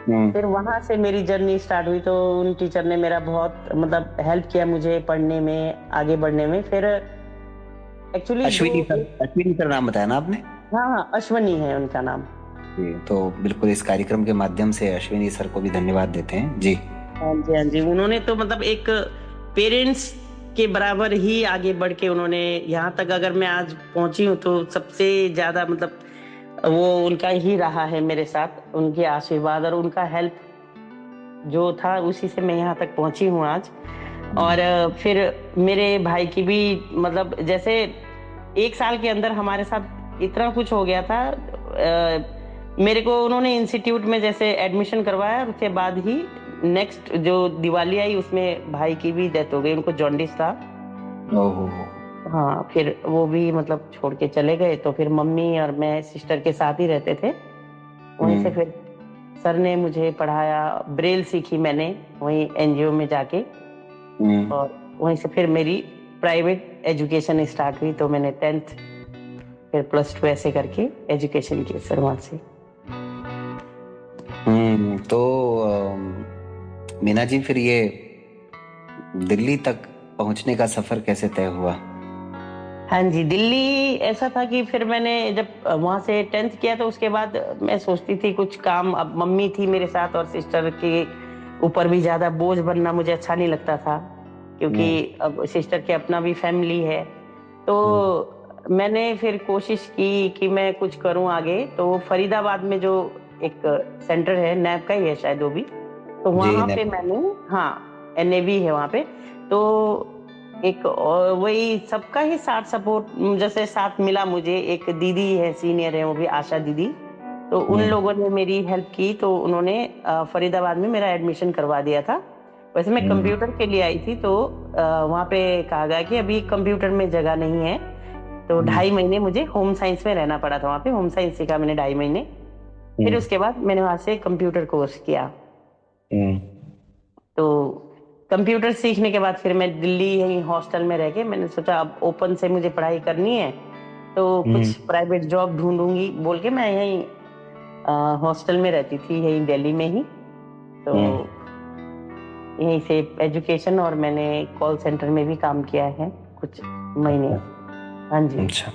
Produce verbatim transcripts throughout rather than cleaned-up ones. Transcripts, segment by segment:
हम्म। फिर वहां से मेरी जर्नी स्टार्ट हुई, तो उन टीचर ने मेरा बहुत मतलब हेल्प किया मुझे पढ़ने में, आगे बढ़ने में। फिर एक्चुअली जो अश्विनी सर, एक, अश्विनी सर नाम बताया ना आपने? हाँ हाँ, अश्वनी है उनका नाम। जी, तो बिल्कुल इस कार्यक्रम के माध्यम से अश्विनी सर को भी धन्यवाद देते हैं जी। हाँ जी, हाँ जी, उन्होंने तो मतलब एक पेरेंट्स के बराबर ही आगे बढ़ के उन्होंने यहाँ तक अगर मैं आज पहुंची हूँ तो सबसे ज्यादा मतलब वो उनका ही रहा है मेरे साथ, उनके आशीर्वाद और उनका हेल्प जो था उसी से मैं यहाँ तक पहुंची हूँ आज। और हम्म। अ, फिर मेरे भाई की भी मतलब जैसे एक साल के अंदर हमारे साथ इतना कुछ हो गया था। अ, मेरे को उन्होंने इंस्टीट्यूट में जैसे एडमिशन करवाया, और उसके बाद ही नेक्स्ट जो दिवाली आई उसमें भाई की भी डेथ हो गई, उनको जॉन्डिस था। ओहो। हाँ, फिर वो भी मतलब छोड़ के चले गए, तो फिर मम्मी और मैं सिस्टर के साथ ही रहते थे। वहीं से हम्म। फिर सर ने मुझे पढ़ाया, ब्रेल सीखी मैंने वहीं एनजीओ में जाके। हम्म। और वहीं से फिर मेरी प्राइवेट एजुकेशन स्टार्ट हुई, तो मैंने टेंथ फिर प्लस टू ऐसे करके एजुकेशन की सर वहां से। हम्म। तो अम, मीना जी, फिर ये दिल्ली तक पहुंचने का सफर कैसे तय हुआ? हाँ जी, दिल्ली ऐसा था कि फिर मैंने जब वहां से टेंथ किया तो उसके बाद मैं सोचती थी कुछ काम, अब मम्मी थी मेरे साथ और सिस्टर के ऊपर भी ज्यादा बोझ बनना मुझे अच्छा नहीं लगता था, क्योंकि हम्म। अब सिस्टर के अपना भी फैमिली है। तो हम्म। मैंने फिर कोशिश की कि मैं कुछ करूं आगे, तो फरीदाबाद में जो एक सेंटर है, नैब का ही है शायद वो भी, तो जी वहां ने। पे मैंने, हाँ, एनएबी है वहां पे। तो एक और वही सबका ही साथ सपोर्ट जैसे साथ मिला मुझे, एक दीदी है सीनियर है वो भी, आशा दीदी, तो उन हम्म। लोगों ने मेरी हेल्प की, तो उन्होंने अ, फरीदाबाद में मेरा एडमिशन करवा दिया था। वैसे मैं हम्म। कंप्यूटर के लिए आई थी, तो वहां पे कहा गया कि अभी कंप्यूटर में जगह नहीं है, तो हम्म। ढाई महीने मुझे होम साइंस में रहना पड़ा था। वहां पे होम साइंस सीखा मैंने ढाई महीने। फिर हम्म। उसके बाद मैंने वहां से कंप्यूटर कोर्स किया। हम्म। तो कंप्यूटर सीखने के बाद फिर मैं दिल्ली यहीं हॉस्टल में रह के मैंने सोचा अब ओपन से मुझे पढ़ाई करनी है, तो हम्म। कुछ प्राइवेट जॉब ढूंढूंगी बोल के मैं यहीं हॉस्टल में रहती थी, यहीं दिल्ली में ही। तो हम्म। यहीं से एजुकेशन, और मैंने कॉल सेंटर में भी काम किया है कुछ महीने। हाँ जी। अच्छा।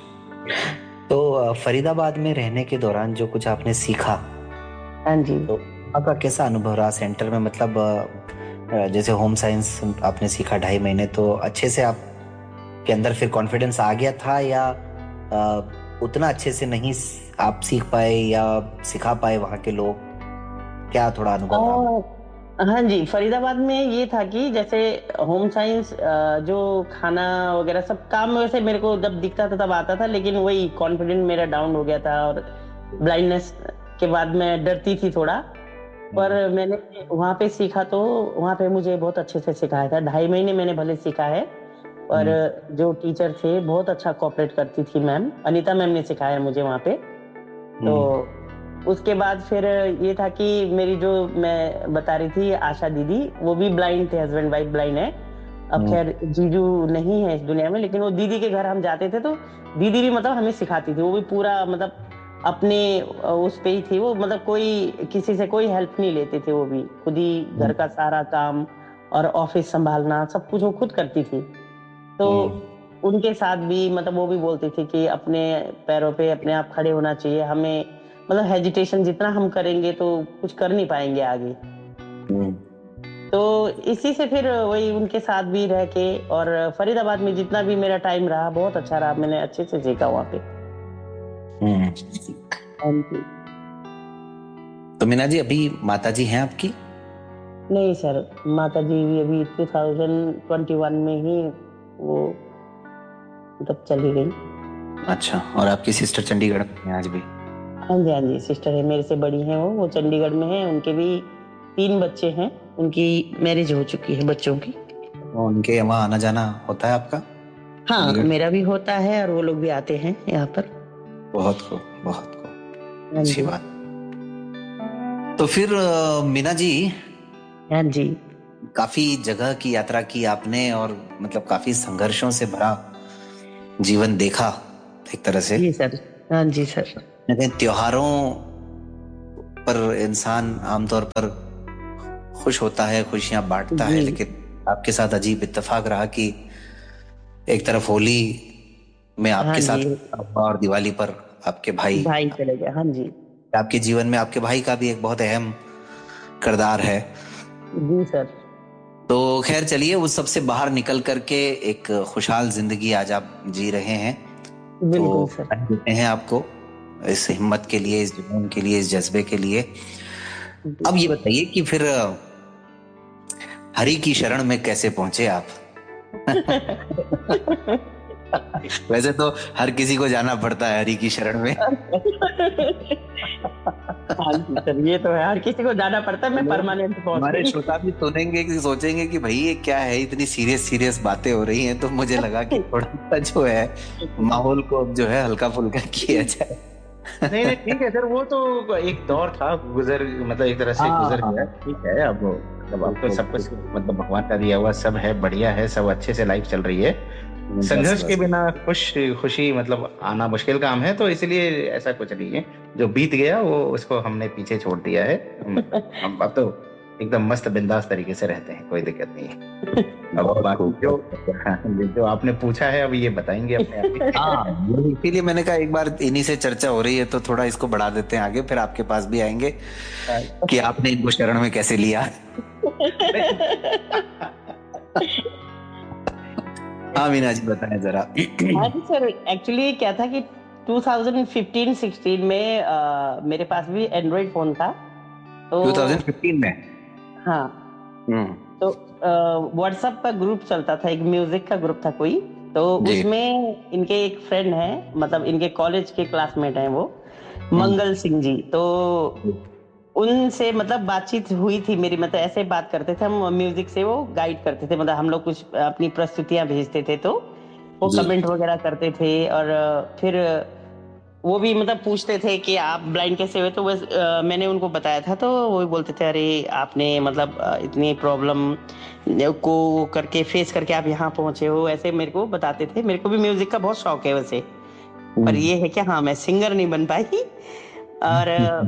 तो अ, फरीदाबाद में रहने के दौरान जो कुछ आपने सीखा, हाँ जी। तो आपका कैसा अनुभव रहा सेंटर में? मतलब अ, अ, जैसे होम साइंस आपने सीखा ढाई महीने, तो अच्छे से आपके अंदर फिर कॉन्फिडेंस आ गया था, या अ, उतना अच्छे से नहीं स- आप सीख पाए या सिखा पाए वहाँ के लोग? क्या थोड़ा अनुभव रहा? और हाँ जी, फरीदाबाद में ये था कि जैसे होम साइंस जो खाना वगैरह सब काम वैसे मेरे को जब दिखता था तब आता था, लेकिन वही कॉन्फिडेंस मेरा डाउन हो गया था, और ब्लाइंडनेस के बाद मैं डरती थी थोड़ा। पर हम्म। मैंने वहां पे सीखा, तो वहां पे मुझे बहुत अच्छे से सिखाया था। ढाई महीने मैंने भले सीखा है, पर हम्म। जो टीचर थे बहुत अच्छा कोऑपरेट करती थी, मैम अनीता मैम ने सिखाया मुझे वहां पे। तो हम्म। उसके बाद फिर ये था कि मेरी जो मैं बता रही थी आशा दीदी, वो भी ब्लाइंड थे, हस्बैंड वाइफ ब्लाइंड है। अब हम्म। खैर जीजू नहीं है इस दुनिया में, लेकिन वो दीदी के घर हम जाते थे, तो दीदी भी मतलब हमें सिखाती थी, वो भी पूरा मतलब अपने अ, उस पे ही थी वो, मतलब कोई किसी से कोई हेल्प नहीं लेते थे, वो भी खुद ही घर हम्म। का सारा काम और ऑफिस संभालना सब कुछ वो खुद करती थी। तो हम्म। उनके साथ भी मतलब वो भी बोलती थी कि अपने पैरों पे अपने आप खड़े होना चाहिए हमें, मतलब हेजिटेशन जितना हम करेंगे तो कुछ कर नहीं पाएंगे आगे। हम्म। तो इसी से फिर वही उनके साथ भी रह के, और फरीदाबाद में जितना भी मेरा टाइम रहा बहुत अच्छा रहा, मैंने अच्छे से सीखा वहाँ पे। हम्म। हाँ जी। तो मीना जी, अभी माता जी हैं आपकी? नहीं सर, माता जी भी अभी टू थाउजेंड ट्वेंटी वन में ही वो मतलब चली गई। अच्छा, और आपकी सिस्टर चंडीगढ़ में हैं आज भी? हाँ जी, हाँ जी, सिस्टर है मेरे से बड़ी हैं, वो वो चंडीगढ़ में है, उनके भी तीन बच्चे हैं, उनकी मैरिज हो चुकी है बच्चों की। तो उनके वहाँ आना जाना होता है आपका, हाँ, चंडीगढ़? मेरा भी होता है, और वो लोग भी आते हैं यहाँ पर। बहुत खूब, बहुत खूब, हाँ अच्छी जी। बात। तो फिर अ, मीना जी, हाँ जी। काफी जगह की यात्रा की आपने, और मतलब काफी संघर्षों से भरा जीवन देखा एक तरह से। जी सर। हाँ जी सर। लेकिन त्योहारों पर इंसान आमतौर पर खुश होता है, खुशियां बांटता है, जी लेकिन आपके साथ अजीब इत्तेफाक रहा कि एक तरफ होली में हाँ आपके जी, साथ हुआ और दिवाली पर आपके भाई, भाई चले गए, हाँ जी। आपके जीवन में आपके भाई का भी एक बहुत अहम किरदार है। जी सर। तो खैर चलिए, उस सब से बाहर निकल करके एक खुशहाल जिंदगी आज आप जी रहे हैं, तो बिल्कुल सर। बधाई देते हैं आपको इस हिम्मत के लिए, इस जुनून के लिए, इस जज्बे के लिए। जी। अब ये बताइए कि फिर हरि की शरण में कैसे पहुंचे आप? वैसे तो हर किसी को जाना पड़ता है हरि की शरण में। हाँ जी सर, ये तो है, हर किसी को जाना पड़ता है, मैं लोग, परमानेंट पहुंच हमारे गई। श्रोता भी सुनेंगे कि सोचेंगे कि भाई ये क्या है, इतनी सीरियस सीरियस बातें हो रही हैं, तो मुझे लगा कि थोड़ा सा जो है माहौल को अब जो है हल्का फुल्का किया जाए। नहीं नहीं ठीक है सर, वो तो एक दौर था, गुजर मतलब एक तरह से गुजर गया, ठीक है। अब मतलब अब तो सब कुछ मतलब भगवान का दिया हुआ सब है, बढ़िया है, सब अच्छे से लाइफ चल रही है। संघर्ष के बिना खुश खुशी मतलब आना मुश्किल काम है, तो इसलिए ऐसा कुछ नहीं है। जो बीत गया वो उसको हमने पीछे छोड़ दिया है। हम हम अब तो एकदम मस्त बिंदास तरीके से रहते हैं, कोई दिक्कत नहीं है। अब बाकी जो जो आपने पूछा है अब ये बताएंगे अपने आप ही। हाँ, ये इसीलिए मैंने कहा एक बार इन्हीं से चर्चा हो रही है तो थोड़ा इसको बढ़ा देते हैं आगे, फिर आपके पास भी आएंगे कि आपने इनको शरण में कैसे लिया। हाँ मीना जी बताएं जरा। हाँ जी सर, एक्चुअली क्या था कि ट्वेंटी फिफ्टीन सिक्सटीन में अ, मेरे पास भी एंड्रॉइड फोन था, तो ट्वेंटी फिफ्टीन में हाँ, हम्म तो व्हाट्सएप का ग्रुप चलता था, एक म्यूजिक का ग्रुप था कोई, तो जी। उसमें इनके एक फ्रेंड हैं, मतलब इनके कॉलेज के क्लासमेट हैं वो, मंगल सिंह जी, तो उनसे मतलब बातचीत हुई थी मेरी, मतलब ऐसे बात करते थे हम, म्यूजिक से वो गाइड करते थे, मतलब हम लोग कुछ अपनी प्रस्तुतियां भेजते थे तो वो जी। कमेंट वगैरह करते थे, और अ, फिर वो भी मतलब पूछते थे कि आप ब्लाइंड कैसे हुए, तो बस अ, मैंने उनको बताया था, तो वो भी बोलते थे अरे आपने मतलब अ, इतनी प्रॉब्लम को करके फेस करके आप यहाँ पहुंचे हो, ऐसे मेरे को बताते थे। मेरे को भी म्यूजिक का बहुत शौक है वैसे, पर ये है कि हाँ मैं सिंगर नहीं बन पाई। और अ,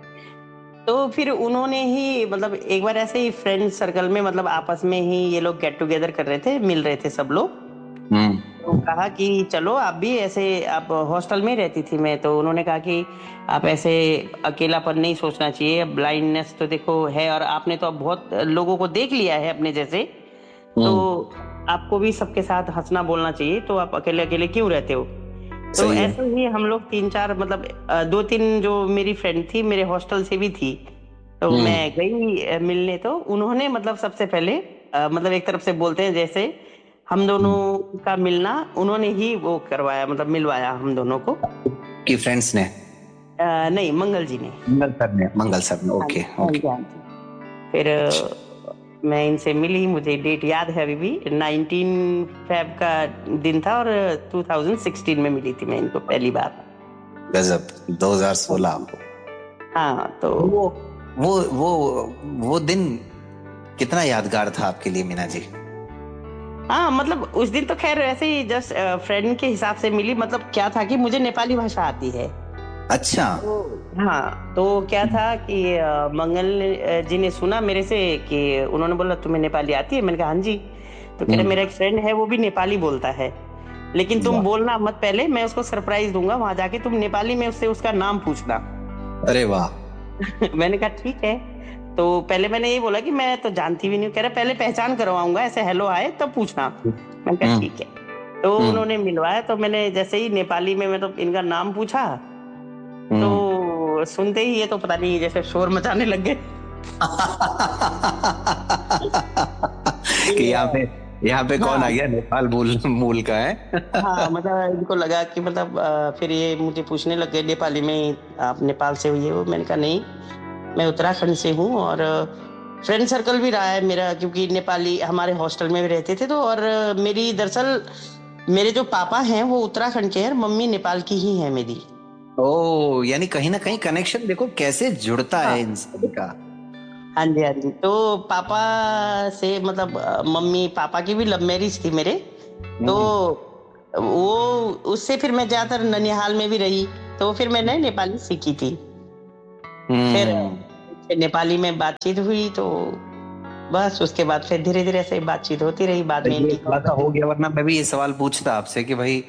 तो फिर उन्होंने ही मतलब एक बार ऐसे ही फ्रेंड सर्कल में मतलब आपस में ही ये लोग गेट टुगेदर कर रहे थे, मिल रहे थे सब लोग, हम्म तो कहा कि चलो आप भी ऐसे, आप हॉस्टल में रहती थी मैं, तो उन्होंने कहा कि आप ऐसे अकेलापन नहीं सोचना चाहिए, ब्लाइंडनेस तो देखो है, और आपने तो अब बहुत लोगों को देख लिया है अपने जैसे, तो आपको भी सबके साथ हंसना बोलना चाहिए, तो आप अकेले अकेले क्यों रहते हो। तो सही है। ऐसे ही हम लोग तीन चार मतलब अ, दो तीन जो मेरी फ्रेंड थी मेरे हॉस्टल से भी थी, तो हम्म। मैं गई अ, मिलने, तो उन्होंने मतलब सबसे पहले अ, मतलब एक तरफ से बोलते हैं जैसे हम दोनों का मिलना उन्होंने ही वो करवाया, मतलब मिलवाया हम दोनों को। कि फ्रेंड्स ने, अ, नहीं, मंगल जी ने। मंगल सर ने, मंगल सर ने, हाँ ओके जी हाँ ओके। जी हाँ जी। फिर अ, मैं इनसे मिली, मुझे डेट याद है अभी भी, नाइनटीन फेब का दिन था, और टू थाउजेंड सिक्सटीन में मिली थी मैं इनको पहली बार। गजब, दो हज़ार सोलह। हाँ तो वो वो वो वो दिन कितना यादगार था आपके लिए मीना जी? हाँ, मतलब उस दिन तो खैर ऐसे ही जस्ट फ्रेंड के हिसाब से मिली, मतलब क्या था कि मुझे नेपाली भाषा आती है, अच्छा। तो हाँ, तो क्या था कि अ, मंगल ने- अ, जी ने सुना मेरे से कि उन्होंने बोला तुम्हें नेपाली आती है, मैंने कहा हाँ जी, तो कह रहे मेरा एक फ्रेंड है वो भी नेपाली बोलता है, लेकिन तुम वाह। बोलना मत, पहले मैं उसको सरप्राइज दूंगा, वहां जाके तुम नेपाली में उससे उसका नाम पूछना। अरे वाह। मैंने कहा ठीक है, तो पहले मैंने यही बोला कि मैं तो जानती भी नहीं हूँ, कह रहे पहले पहचान करवाऊंगा, ऐसे हेलो हाय तब पूछना। मैंने कहा हम्म ठीक है, तो हम्म उन्होंने मिलवाया, तो मैंने जैसे ही नेपाली में मतलब इनका नाम पूछा, हम्म। तो सुनते ही ये तो पता नहीं जैसे शोर मचाने लग गए। कि यहाँ पे, यहाँ पे कौन आ हाँ गया, नेपाल मूल मूल का है। हाँ, मतलब इनको लगा कि मतलब अ, फिर ये मुझे पूछने लग गए नेपाली में, आप नेपाल से हुई हो, मैंने कहा नहीं, मैं उत्तराखंड से हूँ, और फ्रेंड सर्कल भी रहा है मेरा, क्योंकि नेपाली हमारे हॉस्टल में भी रहते थे, तो और अ, मेरी दरअसल मेरे जो पापा हैं वो उत्तराखंड के हैं, और मम्मी नेपाल की ही है मेरी। ओ, यानी कहीं ना कहीं कनेक्शन देखो कैसे जुड़ता है हाँ इंसान का। हाँ जी हाँ जी, तो पापा से मतलब अ, मम्मी पापा की भी लव मैरिज थी मेरे, तो हम्म। वो उससे फिर मैं ज्यादातर ननिहाल में भी रही, तो फिर मैंने नेपाली सीखी थी। फिर हम्म नेपाली में बातचीत हुई तो बस उसके बाद फिर धीरे धीरे ऐसे बातचीत होती रही। बाद तो में ये इनकी थोड़ा सा हो गया, वरना मैं भी ये सवाल पूछता आपसे कि भाई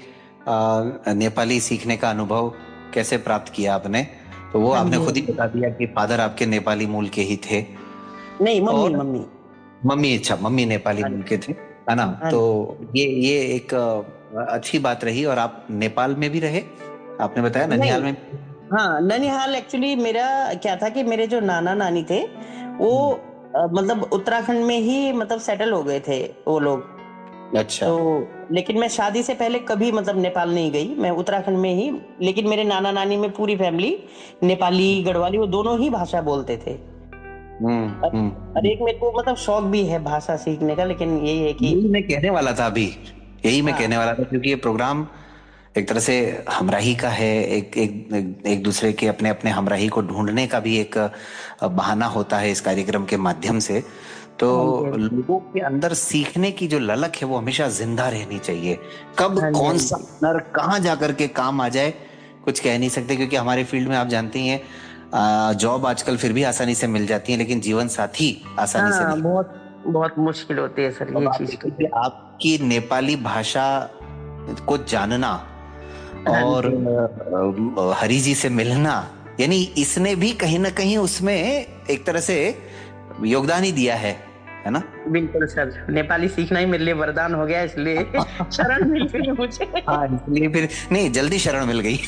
आ, नेपाली सीखने का अनुभव कैसे प्राप्त किया आपने। तो वो हाँ आपने जी, हाँ खुद ही जी। बता दिया कि फादर आपके नेपाली मूल के ही थे। नहीं, मम्मी और मम्मी। मम्मी, अच्छा मम्मी नेपाली हाँ मूल जी, के थे, है ना। हाँ तो जी। ये ये एक अ, अच्छी बात रही। और आप नेपाल में भी रहे, आपने बताया ननिहाल नहीं, में। हाँ, ननिहाल एक्चुअली मेरा क्या था कि मेरे जो नाना नानी थे वो हम्म, अ, मतलब उत्तराखंड में ही मतलब सेटल हो गए थे वो लोग। अच्छा। तो लेकिन मैं शादी से पहले कभी मतलब नेपाल नहीं गई, मैं उत्तराखंड में ही। लेकिन मेरे नाना नानी में पूरी फैमिली नेपाली गढ़वाली वो दोनों ही भाषा बोलते थे। हम्म और हम्म और हम्म। एक मेरे को मतलब शौक भी है भाषा सीखने का, लेकिन यही है कि यही मैं कहने वाला था अभी, यही मैं हाँ, कहने वाला था, क्योंकि ये प्रोग्राम एक तरह से हमराही का है। एक एक एक, एक दूसरे के अपने अपने हमराही को ढूंढने का भी एक अ, बहाना होता है इस कार्यक्रम के माध्यम से। तो हाँ जी, हाँ जी, लोगों के अंदर सीखने की जो ललक है वो हमेशा जिंदा रहनी चाहिए। कब हाँ जी, हाँ कौन सा जी। हुनर कहाँ जाकर के काम आ जाए कुछ कह नहीं सकते, क्योंकि हमारे फील्ड में आप जानती हैं जॉब आजकल फिर भी आसानी से मिल जाती है, लेकिन जीवन साथी आसानी से हाँ, नहीं। बहुत बहुत मुश्किल होती है सर अब ये आप चीज तो। देखिए कि आपकी नेपाली भाषा को जानना हाँ और जी, अ, अ, हरि जी से मिलना, यानी इसने भी कहीं ना कहीं उसमें एक तरह से योगदान ही दिया है है ना। बिल्कुल सर, नेपाली सीखना ही मेरे लिए वरदान हो गया, इसलिए शरण मिल गई मुझे। हाँ, इसलिए फिर नहीं, जल्दी शरण मिल गई।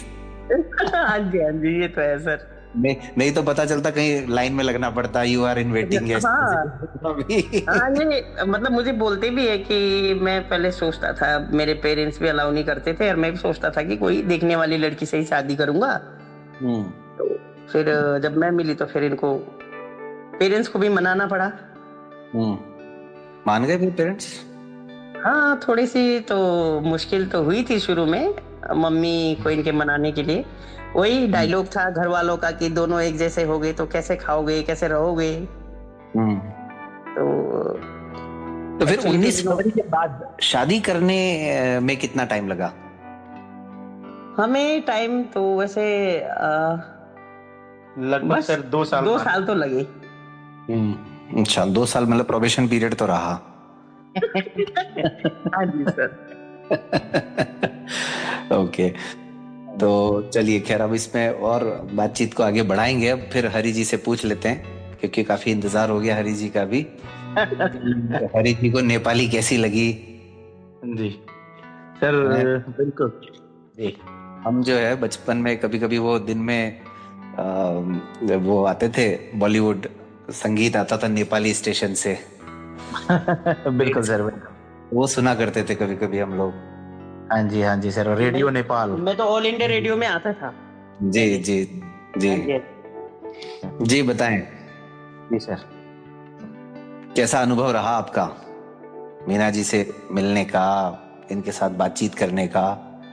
हाँ जी, हाँ जी, ये तो है सर। नहीं नहीं तो पता चलता कहीं लाइन में लगना पड़ता, यू आर इन वेटिंग है। हाँ, हाँ, ये मतलब मुझे बोलते भी है कि मैं पहले सोचता था, मेरे पेरेंट्स भी अलाउ नहीं करते थे और मैं भी सोचता था कि कोई देखने वाली लड़की से ही शादी करूंगा। हम्म तो फिर जब मैं मिली तो फिर इनको पेरेंट्स को भी मनाना पड़ा। हम्म। मान गए फिर पेरेंट्स। हाँ, थोड़ी सी तो मुश्किल तो हुई थी शुरू में मम्मी को इनके मनाने के लिए। वही डायलॉग था घर वालों का कि दोनों एक जैसे हो गए तो कैसे खाओगे कैसे रहोगे। हम्म। तो तो फिर एक्चुअली फिर उन्नीस इन्हों- फरवरी के बाद शादी करने अ, में कितना टाइम लगा। हमें टाइम तो वैसे आ, लगभग बस सर दो साल दो मान साल तो लगे। हम्म, अच्छा, दो साल मतलब प्रोबेशन पीरियड तो रहा। हाँ जी सर। ओके। तो चलिए, खैर अब इसमें और बातचीत को आगे बढ़ाएंगे। अब फिर हरि जी से पूछ लेते हैं, क्योंकि काफी इंतजार हो गया हरि जी का भी। हरि जी को नेपाली कैसी लगी। जी सर, हैं? बिल्कुल जी। हम जो है बचपन में कभी कभी वो दिन में आ, जब वो आते थे बॉलीवुड संगीत आता था नेपाली स्टेशन से, बिल्कुल सर, बिल्कुल। वो सुना करते थे कभी कभी हम लोग। हाँ जी, हाँ जी सर, रेडियो नेपाल। मैं तो ऑल इंडिया रेडियो में आता था जी पहले। जी जी हाँ जी, जी, बताएं जी सर। कैसा अनुभव रहा आपका मीना जी से मिलने का, इनके साथ बातचीत करने का।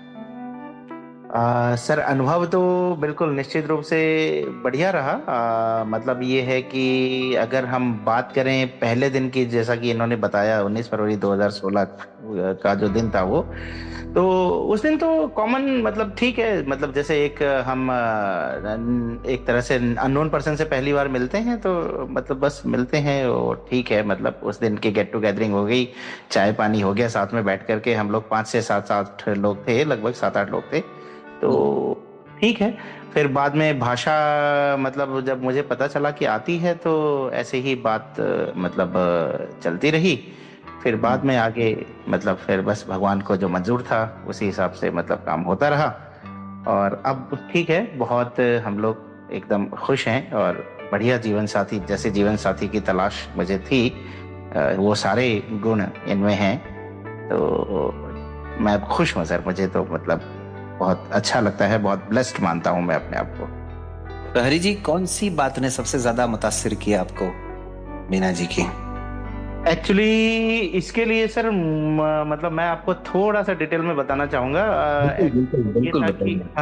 आ, सर अनुभव तो बिल्कुल निश्चित रूप से बढ़िया रहा। आ, मतलब ये है कि अगर हम बात करें पहले दिन की, जैसा कि इन्होंने बताया उन्नीस फरवरी दो हज़ार सोलह का जो दिन था वो, तो उस दिन तो कॉमन मतलब ठीक है, मतलब जैसे एक हम आ, एक तरह से अननोन पर्सन से पहली बार मिलते हैं तो मतलब बस मिलते हैं और ठीक है, मतलब उस दिन की गेट टू गैदरिंग हो गई, चाय पानी हो गया, साथ में बैठ करके हम लोग पाँच से सात आठ लोग थे, लगभग सात आठ लोग थे, तो ठीक है। फिर बाद में भाषा, मतलब जब मुझे पता चला कि आती है तो ऐसे ही बात अ, मतलब अ, चलती रही। फिर बाद में आगे मतलब फिर बस भगवान को जो मंजूर था उसी हिसाब से मतलब काम होता रहा। और अब ठीक है, बहुत हम लोग एकदम खुश हैं और बढ़िया जीवन साथी, जैसे जीवन साथी की तलाश मुझे थी अ, वो सारे गुण इनमें हैं। तो मैं खुश हूँ सर, मुझे तो मतलब बहुत अच्छा लगता है, बहुत ब्लेस्ड मानता हूँ मैं अपने आप को। तो हरि जी, कौन सी बात ने सबसे ज्यादा मुतासिर किया आपको मीना जी की। एक्चुअली इसके लिए सर म- मतलब मैं आपको थोड़ा सा डिटेल में बताना चाहूंगा। अ, बिल्कुल बिल्कुल actually ये बिल्कुल था कि बताइए।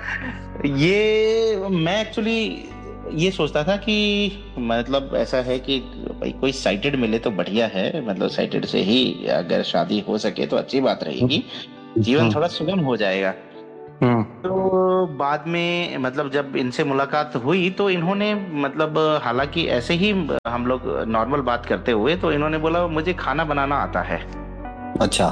ये मैं एक्चुअली ये सोचता था कि मतलब ऐसा है कि भाई कोई साइटेड मिले तो बढ़िया है, मतलब साइटेड से ही अगर शादी हो सके तो अच्छी बात रहेगी, जीवन हम्म थोड़ा सुगम हो जाएगा। तो बाद में मतलब जब इनसे मुलाकात हुई तो इन्होंने मतलब हालांकि ऐसे ही हम लोग नॉर्मल बात करते हुए तो इन्होंने बोला मुझे खाना बनाना आता है। अच्छा।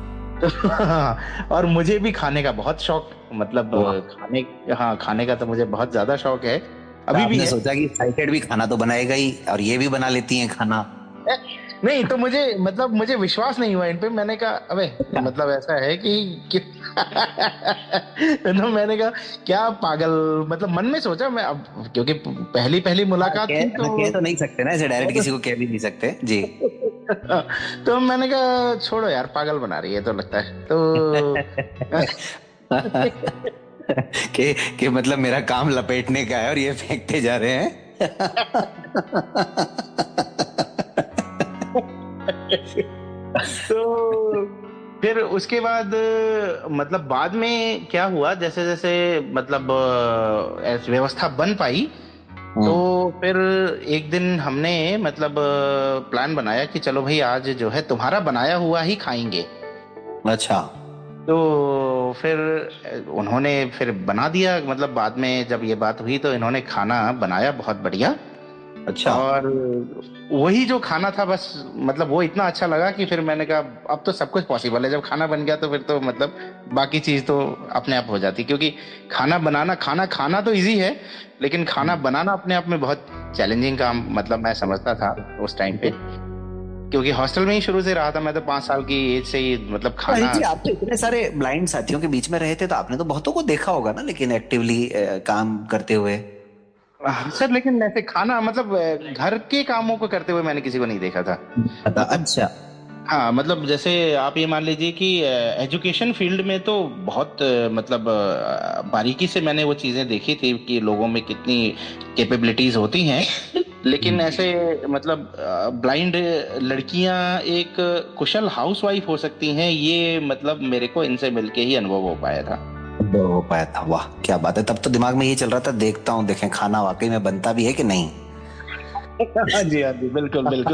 और मुझे भी खाने का बहुत शौक, मतलब खाने हाँ खाने का तो मुझे बहुत ज्यादा शौक है, अभी भी है। सोचा कि एक्साइटेड भी खाना तो बनाएगा ही और ये भी बना लेती हैं खाना। नहीं तो मुझे मतलब मुझे विश्वास नहीं हुआ इन पे। मैंने कहा अबे मतलब ऐसा है कि, कि तो मैंने कहा क्या पागल, मतलब मन में सोचा मैं, अब क्योंकि पहली पहली मुलाकात थी तो कह तो नहीं सकते ना ऐसे डायरेक्ट, किसी को कह भी नहीं सकते जी। तो मैंने कहा छोड़ो यार, पागल बना रही है तो लगता है तो कि कि मतलब मेरा काम लपेटने का है और ये फेंकते जा रहे हैं। तो फिर उसके बाद मतलब बाद में क्या हुआ, जैसे जैसे मतलब ऐसी व्यवस्था बन पाई तो फिर एक दिन हमने मतलब प्लान बनाया कि चलो भाई आज जो है तुम्हारा बनाया हुआ ही खाएंगे। अच्छा। तो फिर उन्होंने फिर बना दिया, मतलब बाद में जब ये बात हुई तो इन्होंने खाना बनाया बहुत बढ़िया। अच्छा। और वही जो खाना था बस मतलब वो इतना अच्छा लगा कि फिर मैंने कहा अब तो सब कुछ पॉसिबल है, जब खाना बन गया तो फिर तो मतलब बाकी चीज तो अपने आप हो जाती, क्योंकि खाना बनाना खाना खाना तो इजी है लेकिन खाना बनाना अपने आप में बहुत चैलेंजिंग काम मतलब मैं समझता था उस टाइम पे, क्योंकि हॉस्टल में ही शुरू से रहा था मैं तो पांच साल की एज से ही मतलब खाना। जी, आप तो इतने सारे ब्लाइंड साथियों के बीच में रहे थे तो आपने तो बहुतों को देखा होगा ना, लेकिन एक्टिवली काम करते हुए। सर लेकिन ऐसे खाना मतलब घर के कामों को करते हुए मैंने किसी को नहीं देखा था। अच्छा। हाँ मतलब जैसे आप ये मान लीजिए कि एजुकेशन फील्ड में तो बहुत मतलब बारीकी से मैंने वो चीजें देखी थी कि लोगों में कितनी कैपेबिलिटीज होती हैं, लेकिन ऐसे मतलब ब्लाइंड लड़कियां एक कुशल हाउसवाइफ हो सकती हैं, ये मतलब मेरे को इनसे मिलके ही अनुभव हो पाया था। हो पाया था, वाह क्या बात है। तब तो दिमाग में ये चल रहा था देखता हूँ देखें खाना वाकई में बनता भी है कि नहीं। हाँ जी हाँ जी बिल्कुल बिल्कुल।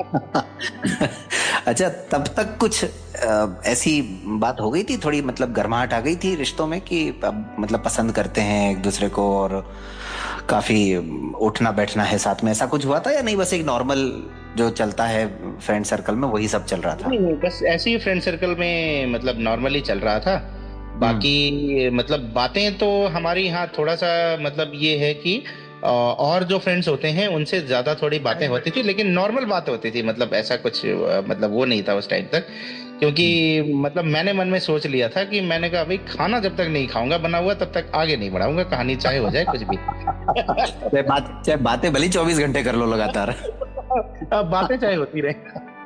अच्छा, तब तक कुछ ऐसी बात हो गई थी थोड़ी, मतलब गर्माहट आ गई थी रिश्तों में कि अब मतलब पसंद करते हैं एक दूसरे को और काफी उठना बैठना है साथ में, ऐसा कुछ हुआ था या नहीं बस एक नॉर्मल जो चलता है फ्रेंड सर्कल में वही सब चल रहा था? नहीं नहीं बस ऐसे ही फ्रेंड सर्कल में मतलब नॉर्मली चल रहा था। बाकी मतलब बातें तो हमारी यहाँ थोड़ा सा मतलब ये है कि और जो फ्रेंड्स होते हैं उनसे ज्यादा थोड़ी बातें होती थी, लेकिन नॉर्मल बात होती थी, मतलब ऐसा कुछ मतलब वो नहीं था उस टाइम तक, क्योंकि मतलब मैंने मन में सोच लिया था कि मैंने कहा भाई खाना जब तक नहीं खाऊंगा बना हुआ तब तक आगे नहीं बढ़ाऊंगा कहानी, चाहे हो जाए कुछ भी। चाहे बात चाहे बातें भले चौबीस घंटे कर लो लगातार। बातें चाहे होती रहे।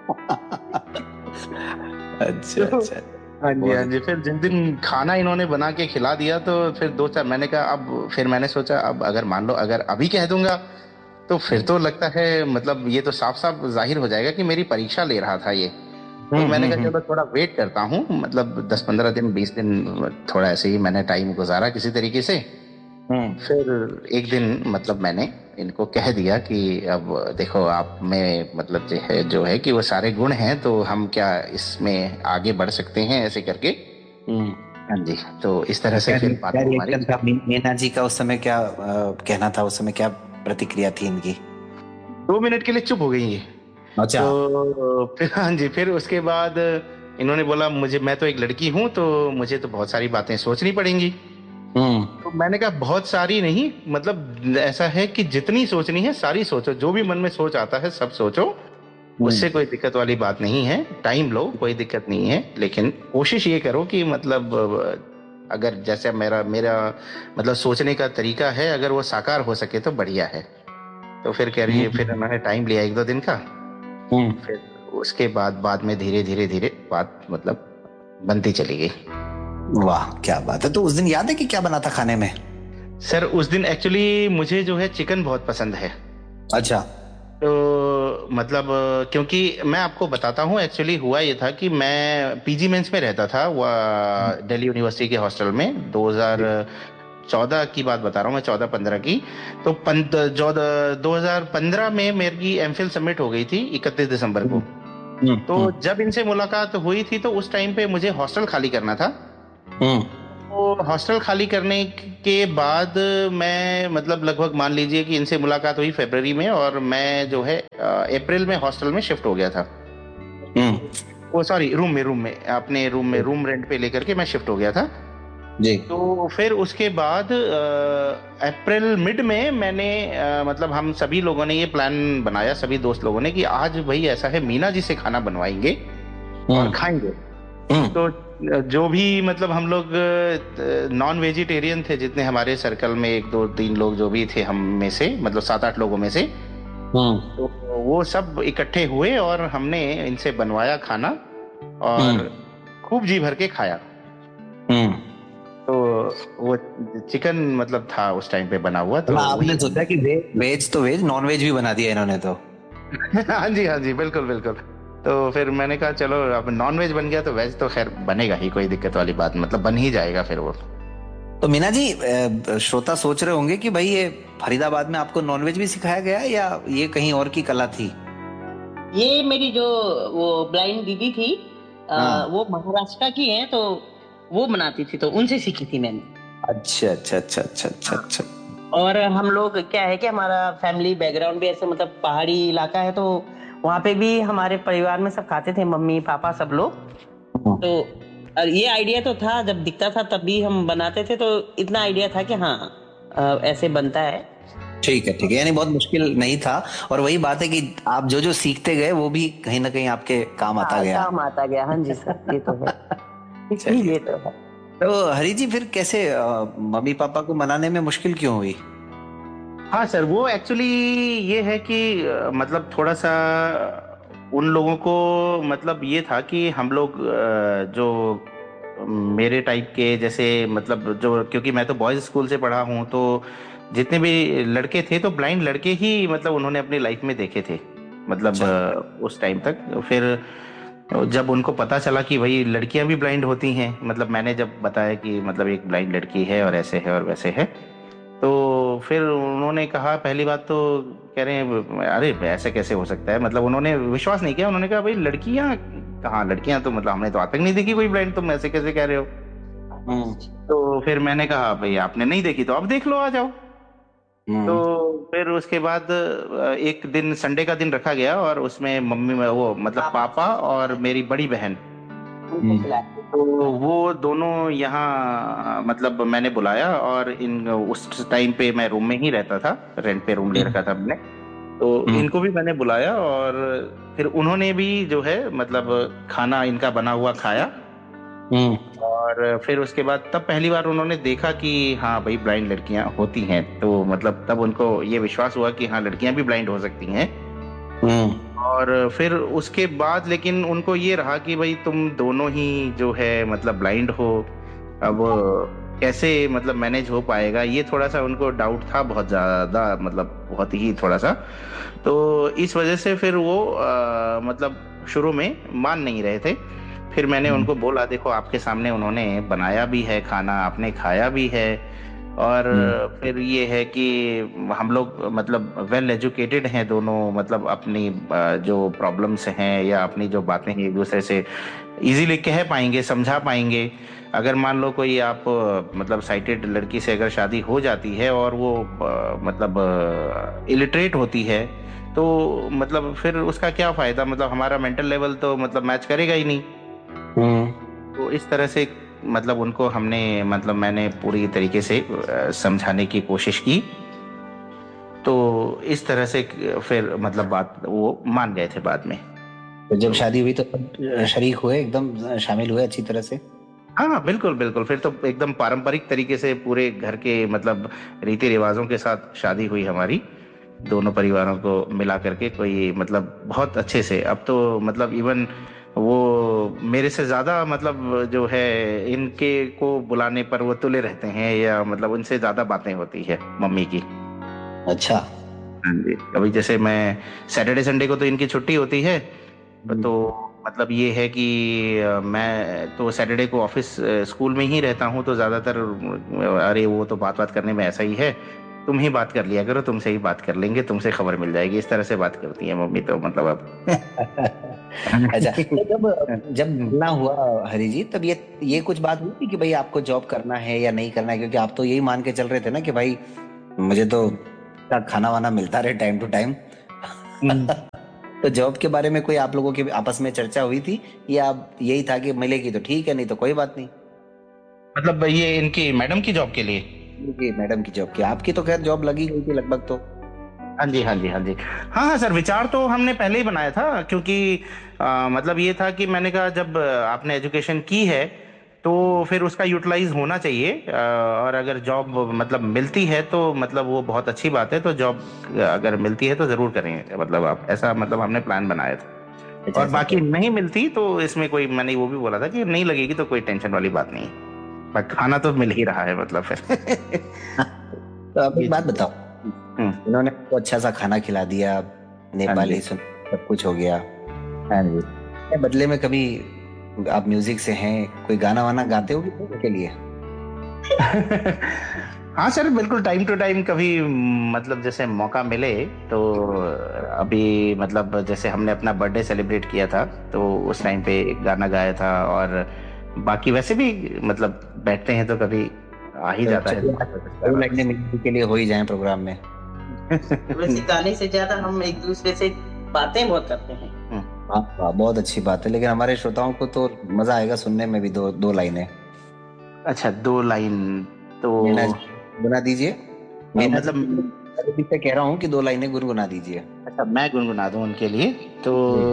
अच्छा अच्छा। हाँ जी हाँ जी। फिर जिस दिन खाना इन्होंने बना के खिला दिया तो फिर दो चार मैंने कहा अब फिर मैंने सोचा अब अगर मान लो अगर अभी कह दूंगा तो फिर तो लगता है मतलब ये तो साफ साफ जाहिर हो जाएगा कि मेरी परीक्षा ले रहा था ये। तो मैंने कहा चलो थोड़ा वेट करता हूँ, मतलब दस पंद्रह दिन बीस दिन थोड़ा ऐसे ही मैंने टाइम गुजारा किसी तरीके से। फिर एक दिन मतलब मैंने इनको कह दिया कि अब देखो आप में मतलब जो है जो है कि वो सारे गुण हैं तो हम क्या इसमें आगे बढ़ सकते हैं ऐसे करके। हाँ जी, तो इस तरह से फिर बात हमारी। मीना जी का उस समय क्या आ, कहना था, उस समय क्या प्रतिक्रिया थी इनकी? दो मिनट के लिए चुप हो गई ये। अच्छा। तो फिर हाँ जी, फिर उसके बाद इन्होंने बोला मुझे मैं तो एक लड़की हूँ तो मुझे तो बहुत सारी बातें सोचनी पड़ेंगी। तो मैंने कहा बहुत सारी नहीं, मतलब ऐसा है कि जितनी सोचनी है सारी सोचो, जो भी मन में सोच आता है सब सोचो, उससे कोई दिक्कत वाली बात नहीं है, टाइम लो कोई दिक्कत नहीं है, लेकिन कोशिश ये करो कि मतलब अगर जैसे मेरा मेरा मतलब सोचने का तरीका है अगर वो साकार हो सके तो बढ़िया है। तो फिर कह रही है, फिर उन्होंने टाइम लिया एक दो दिन का, फिर उसके बाद बाद में धीरे धीरे धीरे बात मतलब बनती चली गई। वाह क्या बात है। तो उस दिन याद है कि क्या बना था खाने में? सर उस दिन एक्चुअली मुझे जो है चिकन बहुत पसंद है। अच्छा। तो मतलब क्योंकि मैं आपको बताता हूँ, एक्चुअली हुआ ये था कि मैं पीजी मेंस में रहता था दिल्ली यूनिवर्सिटी के हॉस्टल में, दो हज़ार चौदह की बात बता रहा हूँ मैं, चौदह पंद्रह की। तो दो हज़ार पंद्रह में मेरी एमफिल सबमिट हो गई थी इकतीस दिसंबर को। तो जब इनसे मुलाकात हुई थी तो उस टाइम पे मुझे हॉस्टल खाली करना था। तो हॉस्टल खाली करने के बाद मैं मतलब लगभग मान लीजिए कि इनसे मुलाकात हुई फरवरी में, और मैं जो है अप्रैल में हॉस्टल में शिफ्ट हो गया था। हम्म। वो सॉरी, रूम में रूम में अपने रूम में रूम रेंट पे लेकर के मैं शिफ्ट हो गया था। जी। तो फिर उसके बाद अप्रैल मिड में मैंने अ, मतलब हम सभी लोगों ने ये प्लान बनाया, सभी दोस्त लोगों ने, कि आज भाई ऐसा है मीना जी से खाना बनवाएंगे और खाएंगे। तो अ, जो भी मतलब हम लोग नॉन वेजिटेरियन थे जितने हमारे सर्कल में, एक दो तीन लोग जो भी थे हम में से, मतलब सात आठ लोगों में से, तो वो सब इकट्ठे हुए और हमने इनसे बनवाया खाना और खूब जी भर के खाया। तो वो चिकन मतलब था उस टाइम पे बना हुआ, तो आपने वही। सोचा कि वे, वेज तो वेज, नॉन वेज भी बना दिया इन्होंने तो। हाँ जी, हाँ जी, बिल्कुल बिल्कुल। तो फिर मैंने कहा चलो अब नॉन वेज बन गया तो वेज तो खैर बनेगा ही, कोई दिक्कत वाली बात, मतलब बन ही जाएगा फिर वो। तो मीना जी, अ, श्रोता सोच रहे होंगे कि भाई ये फरीदाबाद में आपको नॉनवेज भी सिखाया गया या ये कहीं और की कला थी? ये मेरी जो वो ब्लाइंड दीदी थी, आ, हाँ। वो महाराष्ट्र की है, तो वो बनाती थी, तो उनसे सीखी थी मैंने। अच्छा अच्छा अच्छा अच्छा अच्छा अच्छा। और हम लोग क्या है कि हमारा फैमिली बैकग्राउंड भी ऐसे मतलब पहाड़ी इलाका है, तो वहाँ पे भी हमारे परिवार में सब खाते थे, मम्मी पापा सब लोग। तो और ये आइडिया तो था, जब दिखता था तब भी हम बनाते थे, तो इतना आइडिया था कि हाँ अ, ऐसे बनता है। ठीक है ठीक है, यानी बहुत मुश्किल नहीं था। और वही बात है कि आप जो जो सीखते गए वो भी कहीं ना कहीं आपके काम आता हाँ, गया। काम आता गया। हाँ जी सर, ये तो है। चलिए। ये तो है। तो हरी जी, फिर कैसे अ, मम्मी पापा को मनाने में मुश्किल क्यों हुई? हाँ सर, वो एक्चुअली ये है कि अ, मतलब थोड़ा सा उन लोगों को मतलब ये था कि हम लोग अ, जो मेरे टाइप के जैसे, मतलब जो, क्योंकि मैं तो बॉयज स्कूल से पढ़ा हूँ, तो जितने भी लड़के थे तो ब्लाइंड लड़के ही मतलब उन्होंने अपनी लाइफ में देखे थे, मतलब अच्छा। अ, उस टाइम तक। फिर जब उनको पता चला कि भाई लड़कियां भी ब्लाइंड होती हैं, मतलब मैंने जब बताया कि मतलब एक ब्लाइंड लड़की है और ऐसे है और वैसे है, तो फिर उन्होंने कहा, पहली बात तो कह रहे हैं अरे ऐसे कैसे हो सकता है, मतलब उन्होंने विश्वास नहीं किया। उन्होंने कहा भाई लड़कियां कहाँ, लड़कियां तो मतलब हमने तो आज तक नहीं देखी कोई ब्लाइंड, तुम ऐसे कैसे कह रहे हो। हम्म। तो फिर मैंने कहा भाई आपने नहीं देखी तो अब देख लो, आ जाओ। तो हम्म। फिर उसके बाद अ, एक दिन संडे का दिन रखा गया और उसमें मम्मी में वो मतलब पापा और मेरी बड़ी बहन, उनको खिलाया। तो वो दोनों यहाँ मतलब मैंने बुलाया। और इन उस टाइम पे मैं रूम में ही रहता था, रेंट पे रूम ले रखा था मैंने, तो इनको भी मैंने बुलाया और फिर उन्होंने भी जो है मतलब खाना इनका बना हुआ खाया। हम्म। और फिर उसके बाद तब पहली बार उन्होंने देखा कि हाँ भाई ब्लाइंड लड़कियां होती हैं, तो मतलब तब उनको ये विश्वास हुआ कि हाँ लड़कियां भी ब्लाइंड हो सकती हैं। हम्म। और फिर उसके बाद लेकिन उनको ये रहा कि भाई तुम दोनों ही जो है मतलब ब्लाइंड हो, अब कैसे मतलब मैनेज हो पाएगा, ये थोड़ा सा उनको डाउट था, बहुत ज्यादा, मतलब बहुत ही थोड़ा सा। तो इस वजह से फिर वो अ, मतलब शुरू में मान नहीं रहे थे। फिर मैंने उनको बोला देखो आपके सामने उन्होंने बनाया भी है खाना, आपने खाया भी है, और फिर ये है कि हम लोग मतलब वेल एजुकेटेड हैं दोनों, मतलब अपनी अ, जो प्रॉब्लम्स हैं या अपनी जो बातें हैं एक दूसरे से इजीली कह पाएंगे, समझा पाएंगे। अगर मान लो कोई आप अ, मतलब साइटेड लड़की से अगर शादी हो जाती है और वो अ, मतलब इलिटरेट होती है, तो मतलब फिर उसका क्या फायदा, मतलब हमारा मेंटल लेवल तो मतलब मैच करेगा ही नहीं। हम्म। तो इस तरह से मतलब उनको हमने मतलब मैंने पूरी तरीके से अ, समझाने की कोशिश की। तो इस तरह से फिर मतलब बात वो मान गए थे बाद में। तो जब तो शादी हुई तो सब शरीक हुए, एकदम शामिल हुए अच्छी तरह से? हाँ हाँ, बिल्कुल बिल्कुल, फिर तो एकदम पारंपरिक तरीके से पूरे घर के मतलब रीति रिवाजों के साथ शादी हुई हमारी, दोनों परिवारों को मिला करके, कोई मतलब बहुत अच्छे से। अब तो मतलब इवन वो मेरे से ज्यादा मतलब जो है इनके को बुलाने पर वो तुले रहते हैं, या मतलब उनसे ज्यादा बातें होती है मम्मी की। अच्छा। हाँ जी, अभी जैसे मैं सैटरडे संडे को तो इनकी छुट्टी होती है, तो मतलब ये है कि अ, मैं तो सैटरडे को ऑफिस अ, स्कूल में ही रहता हूँ, तो ज्यादातर अ, अरे वो तो बात बात करने में ऐसा ही है, तुम ही बात कर लिया करो, तुमसे ही बात कर लेंगे, तुमसे खबर मिल जाएगी, इस तरह से बात करती है मम्मी तो मतलब अब। अच्छा, तो जब जब मिलना हुआ हरी जी, तब ये ये कुछ बात हुई थी कि भाई आपको जॉब करना है या नहीं करना है? क्योंकि आप तो यही मान के चल रहे थे ना कि भाई मुझे तो खाना वाना मिलता रहे टाइम टू टाइम। तो जॉब के बारे में कोई आप लोगों की आपस में चर्चा हुई थी, या यही था कि मिलेगी तो ठीक है, नहीं तो कोई बात नहीं? मतलब ये इनकी मैडम की जॉब के लिए? जी, मैडम की जॉब की, आपकी तो खैर जॉब लगी गई थी लगभग तो। हाँ जी, हाँ जी, हाँ जी। हाँ हाँ सर, विचार तो हमने पहले ही बनाया था, क्योंकि आ, मतलब ये था कि मैंने कहा जब आपने एजुकेशन की है तो फिर उसका यूटिलाइज होना चाहिए, आ, और अगर जॉब मतलब मिलती है तो मतलब वो बहुत अच्छी बात है, तो जॉब अगर मिलती है तो जरूर करेंगे, मतलब आप ऐसा मतलब हमने प्लान बनाया था। अच्छा और अच्छा, बाकी तो नहीं मिलती तो इसमें कोई, मैंने वो भी बोला था कि नहीं लगेगी तो कोई टेंशन वाली बात नहीं है, पर खाना तो मिल ही रहा है मतलब फिर। तो आप ये एक बात चीज़ है। बताओ, हम्म। इन्होंने आपको अच्छा सा खाना खिला दिया, हाँ जी, नेपाली सुन सब कुछ हो गया, हाँ जी। क्या बदले में कभी आप म्यूजिक से हैं, कोई गाना वाना गाते हो कि उनके लिए? हाँ सर, बिल्कुल टाइम टू टाइम कभी म, मतलब जैसे मौका मिले तो। अभी मतलब जैसे हमने अपना बर्थडे सेलिब्रेट किया था तो उस टाइम पे एक गाना गाया था, और बाकी वैसे भी मतलब बैठते हैं तो कभी आ ही तो जाता है चलिए दिमाग आज में कुछ दो गाना लाइनें म्यूजिक के लिए हो ही जाएं प्रोग्राम में। वैसे गाने से ज्यादा हम एक दूसरे से बातें बहुत करते हैं। तो। हाँ हाँ, बहुत अच्छी बात है, लेकिन हमारे श्रोताओं को तो मजा आएगा सुनने में भी। दो दो लाइनें अच्छा, दो लाइन तो मीना जी गुनगुना दीजिए। अ, मीना जी मतलब को से कह रहा हूँ कि दो लाइनें गुनगुना दीजिए। अच्छा, मैं गुनगुना दूं उनके लिए तो। जी।